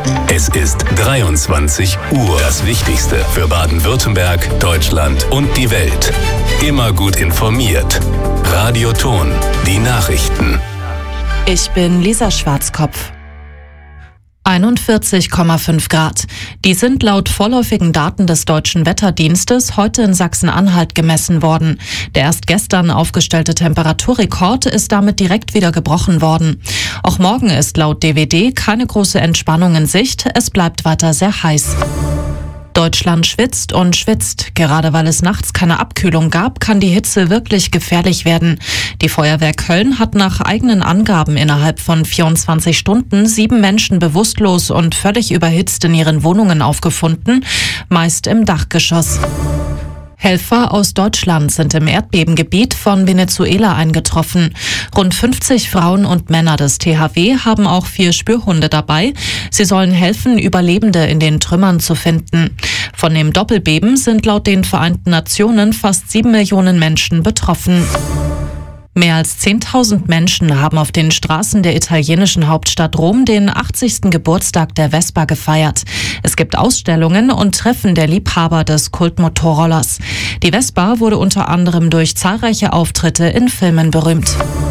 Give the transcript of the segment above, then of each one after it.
Es ist 23 Uhr. Das Wichtigste für Baden-Württemberg, Deutschland und die Welt. Immer gut informiert. Radio Ton, die Nachrichten. Ich bin Lisa Schwarzkopf. 41,5 Grad. Die sind laut vorläufigen Daten des Deutschen Wetterdienstes heute in Sachsen-Anhalt gemessen worden. Der erst gestern aufgestellte Temperaturrekord ist damit direkt wieder gebrochen worden. Auch morgen ist laut DWD keine große Entspannung in Sicht. Es bleibt weiter sehr heiß. Deutschland schwitzt und schwitzt. Gerade weil es nachts keine Abkühlung gab, kann die Hitze wirklich gefährlich werden. Die Feuerwehr Köln hat nach eigenen Angaben innerhalb von 24 Stunden 7 Menschen bewusstlos und völlig überhitzt in ihren Wohnungen aufgefunden, meist im Dachgeschoss. Helfer aus Deutschland sind im Erdbebengebiet von Venezuela eingetroffen. Rund 50 Frauen und Männer des THW haben auch 4 Spürhunde dabei. Sie sollen helfen, Überlebende in den Trümmern zu finden. Von dem Doppelbeben sind laut den Vereinten Nationen fast 7 Millionen Menschen betroffen. Mehr als 10.000 Menschen haben auf den Straßen der italienischen Hauptstadt Rom den 80. Geburtstag der Vespa gefeiert. Es gibt Ausstellungen und Treffen der Liebhaber des Kultmotorrollers. Die Vespa wurde unter anderem durch zahlreiche Auftritte in Filmen berühmt.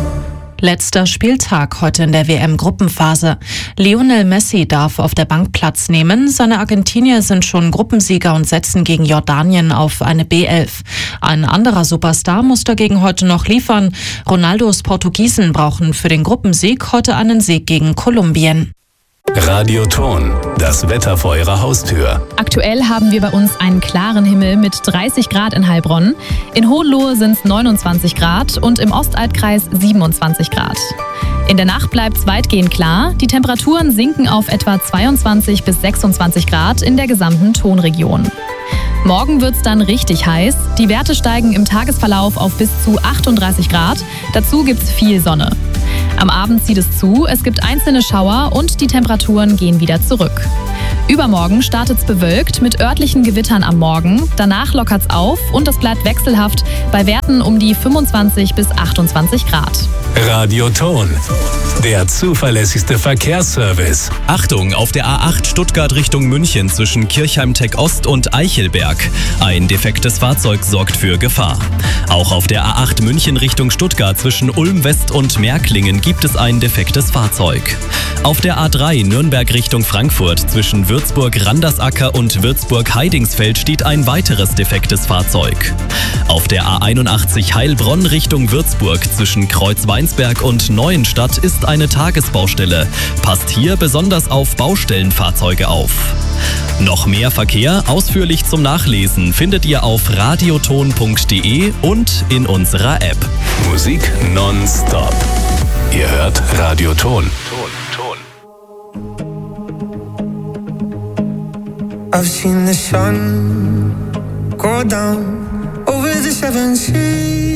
Letzter Spieltag heute in der WM-Gruppenphase. Lionel Messi darf auf der Bank Platz nehmen. Seine Argentinier sind schon Gruppensieger und setzen gegen Jordanien auf eine B11. Ein anderer Superstar muss dagegen heute noch liefern. Ronaldos Portugiesen brauchen für den Gruppensieg heute einen Sieg gegen Kolumbien. Radio Ton, das Wetter vor Ihrer Haustür. Aktuell haben wir bei uns einen klaren Himmel mit 30 Grad in Heilbronn. In Hohenlohe sind es 29 Grad und im Ostaltkreis 27 Grad. In der Nacht bleibt es weitgehend klar. Die Temperaturen sinken auf etwa 22 bis 26 Grad in der gesamten Tonregion. Morgen wird es dann richtig heiß. Die Werte steigen im Tagesverlauf auf bis zu 38 Grad. Dazu gibt es viel Sonne. Am Abend zieht es zu, es gibt einzelne Schauer und die Temperaturen gehen wieder zurück. Übermorgen startet es bewölkt mit örtlichen Gewittern am Morgen. Danach lockert es auf und es bleibt wechselhaft bei Werten um die 25 bis 28 Grad. Radio Ton, der zuverlässigste Verkehrsservice. Achtung, auf der A8 Stuttgart Richtung München zwischen Kirchheim-Tech Ost und Eichelberg. Ein defektes Fahrzeug sorgt für Gefahr. Auch auf der A8 München Richtung Stuttgart zwischen Ulm West und Märklingen gibt es ein defektes Fahrzeug. Auf der A3 Nürnberg Richtung Frankfurt zwischen Würzburg-Randersacker und Würzburg-Heidingsfeld steht ein weiteres defektes Fahrzeug. Auf der A81 Heilbronn Richtung Würzburg zwischen Kreuzweinsberg und Neuenstadt ist eine Tagesbaustelle. Passt hier besonders auf Baustellenfahrzeuge auf. Noch mehr Verkehr ausführlich zum Nachlesen findet ihr auf radioton.de und in unserer App. Musik nonstop. Ihr hört Radio Ton. I've seen the sun go down over the 7 seas.